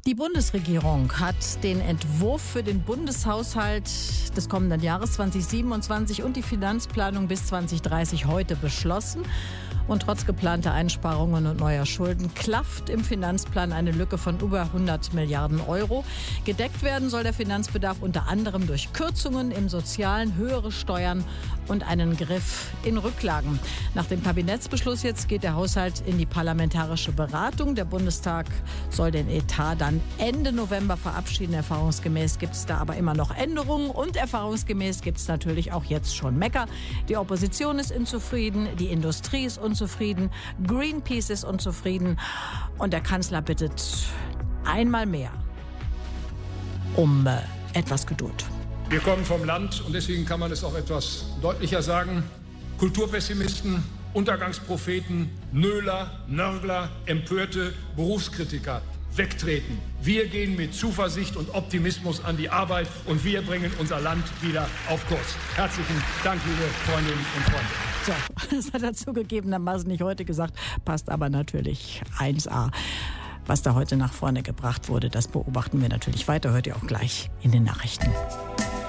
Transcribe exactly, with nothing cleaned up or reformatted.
Die Bundesregierung hat den Entwurf für den Bundeshaushalt des kommenden Jahres zwanzig siebenundzwanzig und die Finanzplanung bis zwanzig dreißig heute beschlossen. Und trotz geplanter Einsparungen und neuer Schulden klafft im Finanzplan eine Lücke von über hundert Milliarden Euro. Gedeckt werden soll der Finanzbedarf unter anderem durch Kürzungen im Sozialen, höhere Steuern und einen Griff in Rücklagen. Nach dem Kabinettsbeschluss jetzt geht der Haushalt in die parlamentarische Beratung. Der Bundestag soll den Etat dann Ende November verabschieden. Erfahrungsgemäß gibt es da aber immer noch Änderungen und erfahrungsgemäß gibt es natürlich auch jetzt schon Mecker. Die Opposition ist unzufrieden, die Industrie ist unzufrieden, Greenpeace ist unzufrieden und der Kanzler bittet einmal mehr um äh, etwas Geduld. Wir kommen vom Land und deswegen kann man es auch etwas deutlicher sagen. Kulturpessimisten, Untergangspropheten, Nöler, Nörgler, Empörte, Berufskritiker wegtreten. Wir gehen mit Zuversicht und Optimismus an die Arbeit und wir bringen unser Land wieder auf Kurs. Herzlichen Dank, liebe Freundinnen und Freunde. So, das hat er zugegebenermaßen nicht heute gesagt, passt aber natürlich eins a. Was da heute nach vorne gebracht wurde, das beobachten wir natürlich weiter. Hört ihr auch gleich in den Nachrichten.